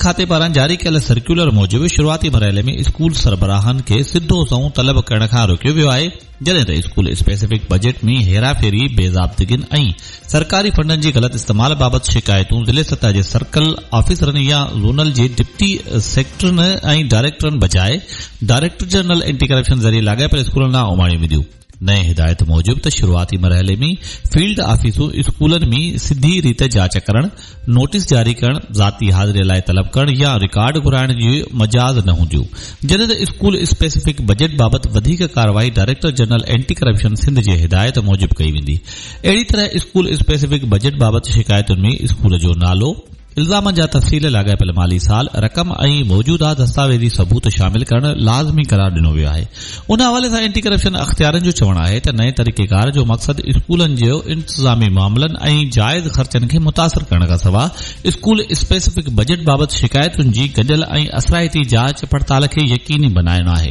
खाते पारां जारी कयल सर्कुलर मूजिब शुरूआती मरहले में स्कूल सरबराहन खे सिधो सऊं तलब करण खां रोकियो वियो आहे, जॾहिं त स्कूल स्पेसिफिक बजट में हेराफेरी, बेज़ाब्तगिन ऐं सरकारी फंडनि जी ग़लत इस्तेमाल बाबति शिकायतूं ज़िले सतह जे सर्कल ऑफिसरनि या ज़ोनल जे डिप्टी सेक्रेटरनि ऐं डायरेक्टरनि बजाए डायरेक्टर जनरल एंटी करप्शन ज़रिए लाॻापियल स्कूलनि ॾांहुं उमाणियूं वेंदियूं। नए हिदायत मूजिब त शुरूआती मरहले में फील्ड ऑफिसूं स्कूलनि में सिधी रीति जांच करण, नोटिस जारी करण, ज़ाती हाज़िरी लाइ तलब करण या रिकॉर्ड घुराइण जी मजाज न हूंदियूं, जॾहिं त स्कूल स्पेसिफिक बजट बाबति वधीक कार्रवाई director general anti corruption Sindh जे हिदायत मूजिब कई वेंदी। अहिड़ी तरह स्कूल स्पेसिफिक बजट बाबति शिकायतुनि में स्कूल जो नालो, इल्जाम जा तफ़सील, लाॻापियल माली साल, रक़म ऐं मौजूदा दस्तावेज़ी सबूत शामिल करण लाज़मी करार ॾिनो वियो आहे। उन हवाले सां एंटी करप्शन अख़्तियारनि जो चवणु आहे त नए तरीक़ेकार जो मक़सद स्कूलनि जो इंतज़ामी मामलनि ऐं जाइज़ ख़र्चनि खे मुतासिर करण खां सवाइ स्कूल स्पेसिफिक बजट बाबति शिकायतुनि जी गॾियल ऐं असराइती जांच पड़ताल खे यकीनी बनाइणो आहे।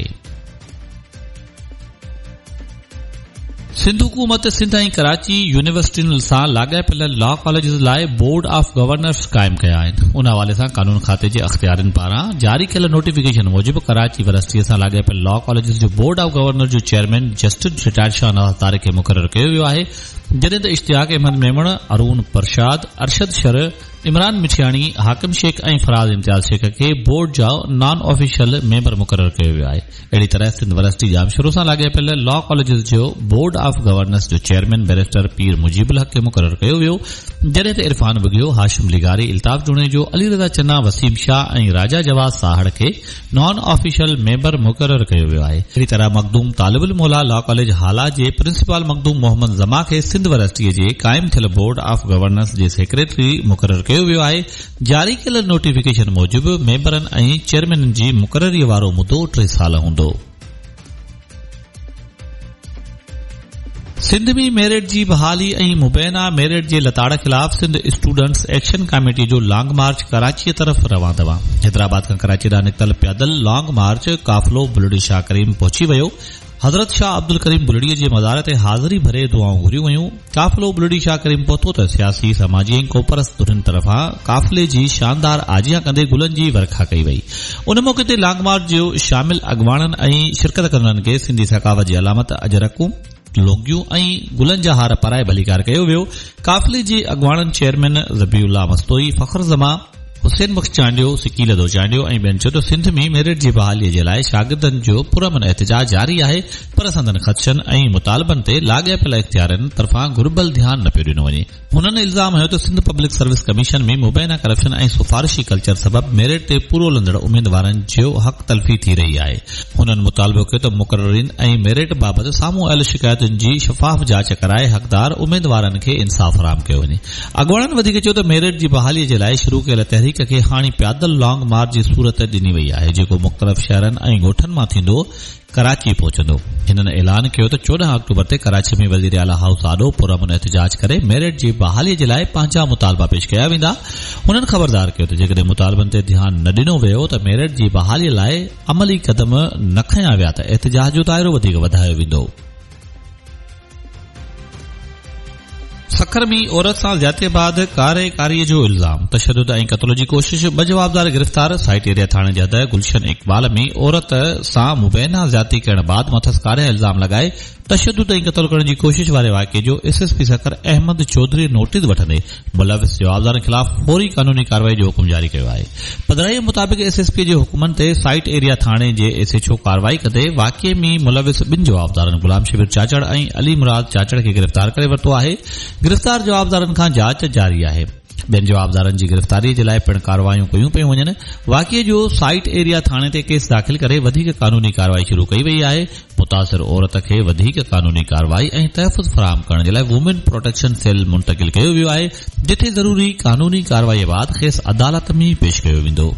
सिंध हुकूमत सिंध ऐं कराची यूनिवर्सिटियुनि सां लाॻापियल लॉ कॉलेज लाइ बोर्ड ऑफ गवर्नर्स क़ाइमु कया आहिनि। उन हवाले सां कानून खाते जे अख़्तियारनि पारां जारी कयल नोटिफिकेशन मूजिब कराची यूनिवर्सिटीअ सां लाॻापियल लॉ कॉलेज जो बोर्ड ऑफ गवर्नर जो chairman justice retired Shahnawaz Tariq खे मुक़ररु कयो वियो आहे, जॾहिं त इश्तियाक अहमद मेमण, अरून परशाद, अरशद शर, इमरान मिठियाणी, हाकिम शेख ऐं फराज इम्तियाज शेख खे बोर्ड जा नॉन ऑफिशियल मेंबर मुक़ररु कयो वियो आहे। अहिड़ी तरह सिंध यूनिवर्सिटी जामशोरो सां लाॻापियल लॉ कॉलेज जो बोर्ड ऑफ गवर्नर्स जो चेयरमैन बैरिस्टर पीर मुजीबुल हक़ खे मुक़ररु कयो वियो, जॾहिं त इरफान बुगियो, हाशिम लिगारी, इल्ताफ जुणेजो, अली रज़ा चन्ना, वसीम शाह ऐं राजा जवाद साहड़ खे नॉन ऑफिशियल मेंबर मुक़ररु कयो वियो आहे। अहिड़ी तरह मखदूम तालिबुल मौला लॉ कॉलेज हाला जे प्रिंसिपल मखदूम मोहम्मद जमा खे सिंध यूनिवर्सिटीअ जे क़ाइमु थियल board of governors J secretary मुक़ररु कयो वियो आहे। जारी कयल नोटिफिकेशन मूजिब मेंबरनि ऐं चेयरमैननि जी मुक़ररीअ वारो मुदो 3 साल हूंदो। सिंध में मेरिट जी बहाली ऐं मुबैना मेरिट जे लताड़ खिलाफ़ सिंध स्टूडेंट्स एक्शन कमेटी जो लॉन्ग मार्च कराची तरफ़ रवां दवा। हैदराबाद खां कराची ॾांहुं निकितल पैदल लॉन्ग मार्च काफ़िलो बुलड़ी शाह करीम पहुची वियो। हज़रत शाह अब्दुल करीम बुलड़ीअ जे मज़ार ते हाज़िरी भरे दुआऊं घुरियूं वयूं। काफ़िलो बुलड़ी शाह करीम पहुतो त सियासी, समाजी ऐं कोपरस्त धुरियुनि तरफ़ां काफ़िले जी शानदार आजियां कंदे गुलनि जी वर्खा कई वई। उन मौके ते लॉन्ग मार्च जो शामिल अॻवाननि ऐं शिरकत कंदड़नि खे सिंधी सकावत जी अलामत अजरकूं, लोंगियूं ऐं गुलनि जा हार पाराए भलीकार कयो वियो। काफ़िले जे अॻवाननि चेयरमैन ज़बीउल्लाह मस्तोई, फ़ख्र ज़मा, हुसैन बख्श चांडियो, सिकील दो चांडियो ऐं ॿियनि चयो त सिंध में मेरिट जी बहालीअ जे लाइ शागिर्दनि जो पुरअमन एहतिजाज जारी आहे, पर संदन ख़दशनि ऐं मुतालबनि ते लाॻापियल इख़्तियारनि तरफ़ां घुर्बल ध्यानु न पियो ॾिनो वञे। हुननि इल्ज़ाम हयो त सिंध पब्लिक सर्विस कमीशन में मुबैना करप्शन ऐं सिफारिशी कल्चर सबबि मेरिट ते पूरो लंदड़ उम्मीदवारनि जो हक़ तलफ़ी थी रही आहे। हुननि मुतालबो कयो त मुक़ररीन ऐं मेरिट बाबति साम्हूं आयल शिकायतुनि जी शफ़ाफ़ जांच कराए हक़दार उम्मीदवारनि खे इंसाफ़ फराहम कयो वञे। अॻवाननि वधीक चयो त मेरिट जी बहालीअ जे लाइ शुरू कयल तहरीक खे हाणे पैदल लॉन्ग मार्च जी सूरत ॾिनी वई आहे, जेको मुख़्तलिफ़ शहरनि ऐं ॻोठनि मां थींदो कराची पहुचंदो। हिननि ऐलान कयो त 14 अक्टूबर ते कराची में वज़ीर आला हाउस आॾो पुरअमन एहतिजाज करे मेरिट जी बहालीअ जे लाइ पंहिंजा मुतालबा पेश कया वेंदा। हुननि ख़बरदार कयो त जेकॾहिं मुतालबनि ते ध्यानु न ॾिनो वियो त मेरिट जी बहालीअ लाइ अमली क़दम न खंया विया त एहतिजाज जो दाइरो वधीक वधायो वेंदो। सखर में औरत सां ज़्यादती बाद कारेकारीअ जो इल्ज़ाम, तशद्दुद ऐं क़त्ल जी कोशिश, ॿ जवाबदार गिरफ़्तार। साइट एरिया थाणे जे हद गुलशन इक़बाल में औरत सां मुबैना ज़्यादती करण बाद मथस कारे इल्ज़ाम लॻाए तशद्दुद ऐं क़त्ल करण जी कोशिश वारे वाक़े जो एसएसपी सखर अहमद चौधरी नोटिस वठंदे मुलविस जवाबदारनि ख़िलाफ़ फौरी कानूनी कार्रवाई जो हुकुम जारी कयो आहे। पधराईअ मुताबिक़ एसएसपी जे हुकुमनि ते साइट एरिया थाणे जे एसएचओ कार्रवाई कंदे वाक़े में मुलविस 2 जवाबदारनि गुलाम शिबिर चाचड़ ऐं अली मुराद चाचड़ खे गिरफ़्तार करे वरितो आहे। गिरफ़्तार जवाबदारनि खां जांच जारी आहे। ॿियनि जवाबदारनि जी गिरफ़्तारी जे लाइ पिण कार्रवायूं कयूं पियूं वञनि। वाक़े जो साइट एरिया थाणे ते केस दाख़िल करे वधीक कानूनी कार्रवाई शुरू कई वई आहे। मुतासिर औरत खे वधीक कानूनी कार्रवाई ऐं तहफ़ुज़ फराहम करण जे लाइ वुमेन प्रोटेक्शन सेल मुंतक़िल कयो वियो आहे, जिथे ज़रूरी कानूनी कार्रवाई बाद खेसि अदालत में पेश कयो वेंदो।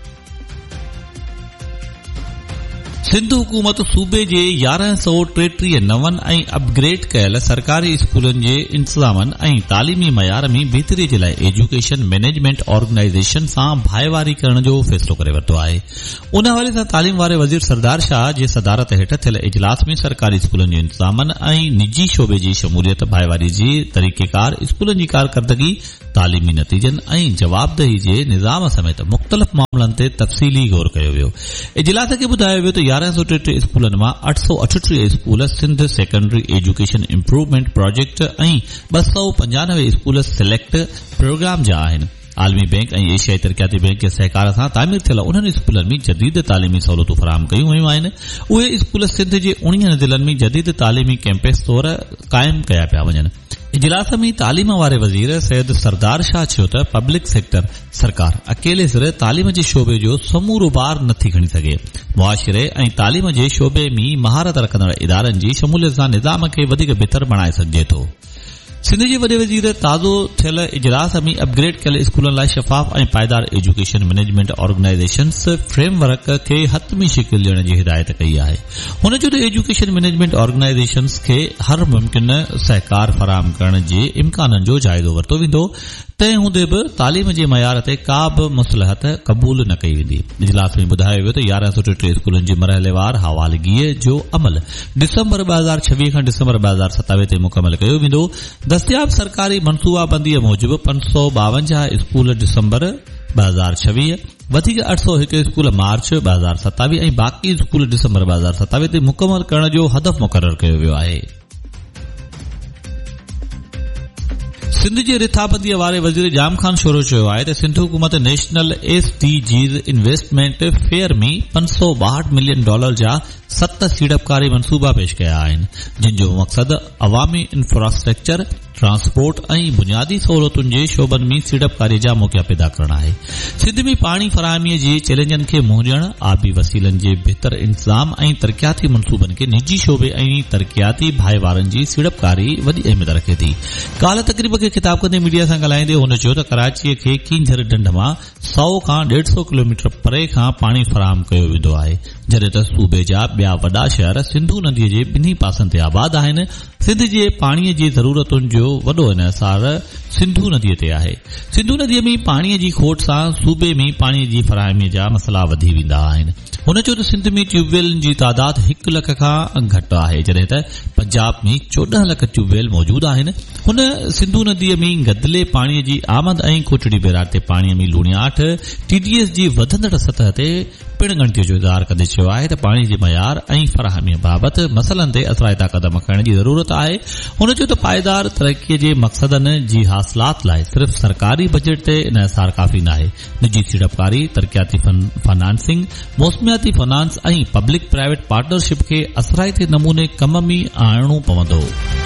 सिंध हुकूमत सूबे जे 1133 नवन ऐं अपग्रेड कयल सरकारी स्कूलनि जे इंतज़ामनि ऐं तालीमी मयार में बहितरी जे लाइ एजुकेशन मैनेजमेंट ऑर्गेनाइज़ेशन सां भाईवारी करण जो फ़ैसिलो करे वरितो आहे। उन हवाले सां तालीम वारे वज़ीर सरदार शाह जे सदारत हेठ थियल इजलास में सरकारी स्कूलनि जे इंतज़ामनि ऐं निजी शोबे जी शमूलियत, भाईवारी जी तरीक़ेकार, स्कूलनि जी कारकर्दगी, तालीमी नतीजनि ऐं जवाबदेही जे निज़ाम समेत मुख़्तलिफ़ मामलनि मामलनि ते तफ़सीली गौर कयो वियो। इजलास खे ॿुधायो वियो त 1133 स्कूलनि मां 838 school Sindh secondary education improvement project ऐं 295 स्कूल सिलेक्ट प्रोग्राम जा आहिनि। आलमी बैंक ऐं एशियाई तरक़ियाती बैंक जे सहकार सां तामीर थियल उन्हनि स्कूलनि में जदीद तालीमी सहूलियतूं फराहम कयूं वयूं आहिनि। उहे स्कूल सिंध जे 19 ज़िलनि में जदीद तालीमी कैंपस तौर क़ाइम कया पिया वञनि। इजलास में तालीम वारे वज़ीर सैयद सरदार शाह चयो त पब्लिक सेक्टर सरकार अकेले सिर तालीम जे शोबे जो समूरो भार नथी खणी सघे। मुआशिरे ऐं तालीम जे शोबे में महारत रखंदड़ इदारनि जी शमूलियत सां निज़ाम खे वधीक बहितर बणाए सघिजे थो। सिंध जे वॾे वज़ीर ताज़ो थियल इजलास में अपग्रेड कयल स्कूलनि लाइ शफ़ाफ़ ऐं पाइदार एजुकेशन मैनेजमेंट ऑर्गेनाइज़ेशन्स फ्रेमवर्क खे हतमी शिकिल ॾियण जी हिदायत कई आहे। हुन चयो त एजुकेशन मैनेजमेंट ऑर्गेनाइज़ेशन्स खे हर मुमकिन सहकार फराहम करण जे इम्काननि जो जाइज़ो वरितो वेंदो। तंहिं हूंदे बि तालीम जे मयार ते का बि मुसलहत क़बूल न कई वेंदी। इजलास में ॿुधायो वियो त 1133 स्कूलनि जी मरहलेवार हवालगीअ जो अमल डिसंबर 2026 खां डिसंबर 2027 ते मुकमल कयो वेंदो। दस्तियाब सरकारी मनसूबाबंदीअ मूजिबि 552 स्कूल डिसंबर 2026, वधीक 801 स्कूल मार्च 2027 ऐं बाक़ी स्कूल डिसंबर 2027 ते मुकमल करण जो हदफ़ मुक़ररु कयो वियो आहे। सिंध जे रिथाबंदीअ वारे वज़ीर जाम खान शोरो चयो आहे त सिंध हुकूमत नेशनल SDGs इन्वेस्टमेंट फेयर में $562 मिलियन जा 7 सीड़पकारी मनसूबा पेश कया आहिनि, जिन जो मक़सद अवामी इंफ्रास्ट्रक्चर, ट्रांसपोर्ट ऐं बुनियादी सहूलियतुनि जे शोबनि में सीड़पकारी जा मौक़ा पैदा करणु आहे। सिंध में पाणी फराहमीअ जे चैलेंजनि खे मुंहुं ॾियण, आबी वसीलनि जे बहितर इंतज़ाम ऐं तरक़ियाती मनसूबनि खे निजी शोबे ऐं तरक़ियाती भाईवारनि जी सीड़पकारी वॾी अहमियत रखे थी। काल्ह तक़रीब खे ख़िताब कंदे मीडिया सां ॻाल्हाईंदे हुन चयो त कराचीअ खे कींझर ढंढ मां 100 खां 150 किलोमीटर परे खां पाणी फराहम कयो वेंदो आहे, जॾहिं त सूबे जा ॿिया वॾा शहर सिंधू नदीअ जे ॿिन्ही पासनि ते आबाद आहिनि। सिंध जे पाणीअ जी ज़रूरतुनि जो वॾो इन्हिसार सिंधू नदीअ ते आहे। सिंधू नदीअ में पाणीअ जी खोट सां सूबे में पाणीअ जी फराहमीअ जा मसला वधी वेंदा आहिनि। हुन चयो त सिंध में ट्यूबवेलनि जी तादाद 1 लख खां घटि आहे, जॾहिं त पंजाब में 14 लख ट्यूबवेल मौजूद आहिनि। हुन सिंधू नदीअ में गदिले पाणीअ जी आमद ऐं कोटड़ी बैराज ते पाणीअ में लूणियाट TDS जी वधंदड़ सतह ते पिण ॻणतीअ जो इज़हार कंदे चयो आहे त पाणी जे मयार ऐं फराहमीअ बाबति मसइलनि ते असराइता क़दम खणण जी ज़रूरत आहे। हुन चयो त पाइदार तरक़ीअ जे मक़सदनि जी हासिलात लाइ सिर्फ़ सरकारी बजट ते इन्हिसार काफ़ी न आहे। निजी सीड़पकारी, तरक़ियाती फाइनेंसिंग, मौसमियाती फाइनेंस ऐं पब्लिक प्राइवेट पार्टनरशिप खे असराइते नमूने कम में आणणो पवंदो।